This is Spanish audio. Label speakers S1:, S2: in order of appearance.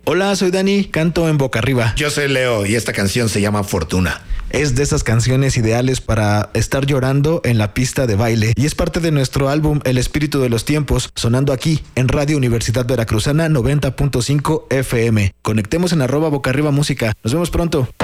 S1: Hola, soy Dani, canto en Boca Arriba.
S2: Yo soy Leo y esta canción se llama Fortuna.
S1: Es de esas canciones ideales para estar llorando en la pista de baile y es parte de nuestro álbum El Espíritu de los Tiempos, sonando aquí en Radio Universidad Veracruzana 90.5 FM. Conectemos en @Boca Arriba Música. Nos vemos pronto.